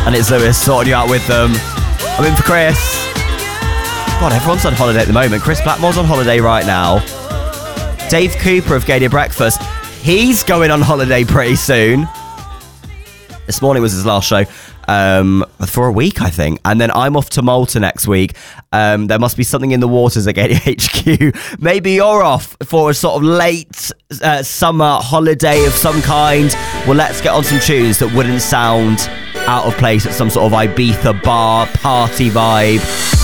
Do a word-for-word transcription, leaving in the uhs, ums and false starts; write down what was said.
And it's Lewis sorting you out with them. I'm in for Chris. God, everyone's on holiday at the moment. Chris Blackmore's on holiday right now. Dave Cooper of Gadia Breakfast, he's going on holiday pretty soon. This morning was his last show um, for a week, I think. And then I'm off to Malta next week. Um, there must be something in the waters at Gadia H Q. Maybe you're off for a sort of late uh, summer holiday of some kind. Well, let's get on some tunes that wouldn't sound out of place at some sort of Ibiza bar party vibe.